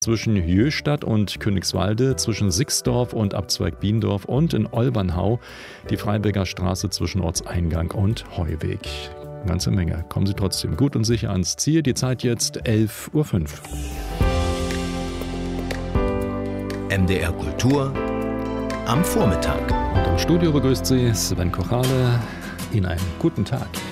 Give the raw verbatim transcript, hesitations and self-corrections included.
zwischen Jöstadt und Königswalde, zwischen Sixdorf und Abzweig Biendorf und in Olbernhau die Freiberger Straße zwischen Ortseingang und Heuweg. Eine ganze Menge. Kommen Sie trotzdem gut und sicher ans Ziel. Die Zeit jetzt elf Uhr fünf. M D R Kultur am Vormittag. Und im Studio begrüßt Sie Sven Kochale. Ihnen einen guten Tag.